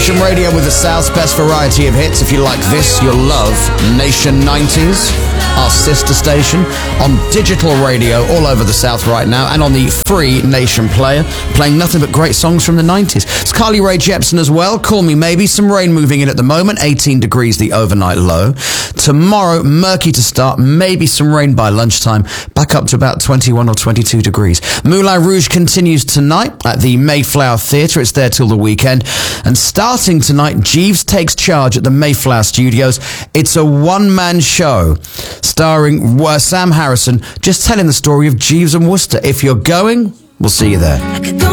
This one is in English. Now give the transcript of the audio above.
Nation Radio with the South's best variety of hits. If you like this, you'll love Nation 90s, our sister station, on digital radio all over the South right now, and on the free Nation player, playing nothing but great songs from the 90s. It's Carly Rae Jepsen as well. Call Me Maybe. Some rain moving in at the moment, 18 degrees the overnight low. Tomorrow, murky to start, maybe some rain by lunchtime, back up to about 21 or 22 degrees. Moulin Rouge continues tonight at the Mayflower Theatre. It's there till the weekend. And starting tonight, Jeeves Takes Charge at the Mayflower Studios. It's a one-man show starring Sam Harrison, just telling the story of Jeeves and Wooster. If you're going, we'll see you there.